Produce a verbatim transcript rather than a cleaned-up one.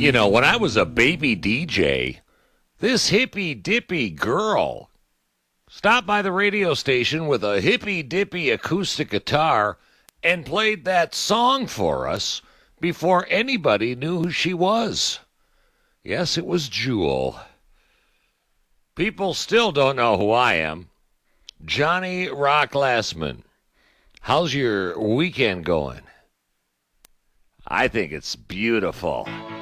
You know, when I was a baby D J, this hippy dippy girl stopped by the radio station with a hippy dippy acoustic guitar and played that song for us before anybody knew who she was. Yes, it was Jewel. People still don't know who I am. Johnny Rock Glassman. How's your weekend going? I think it's beautiful.